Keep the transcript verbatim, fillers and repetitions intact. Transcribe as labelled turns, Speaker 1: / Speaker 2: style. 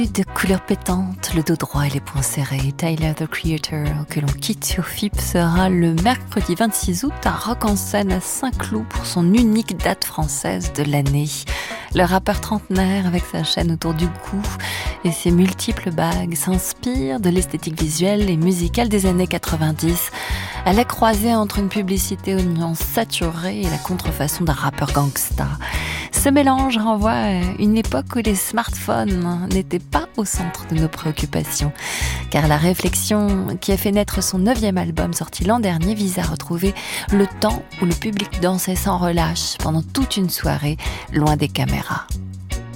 Speaker 1: De couleur pétante, le dos droit et les poings serrés, Tyler the Creator, que l'on quitte sur F I P, sera le mercredi vingt-six août à Rock en Seine à Saint-Cloud pour son unique date française de l'année. Le rappeur trentenaire, avec sa chaîne autour du cou et ses multiples bagues, s'inspire de l'esthétique visuelle et musicale des années quatre-vingt-dix, à la croisée entre une publicité aux nuances saturées et la contrefaçon d'un rappeur gangsta. Ce mélange renvoie à une époque où les smartphones n'étaient pas au centre de nos préoccupations, car la réflexion qui a fait naître son neuvième album sorti l'an dernier vise à retrouver le temps où le public dansait sans relâche pendant toute une soirée, loin des caméras.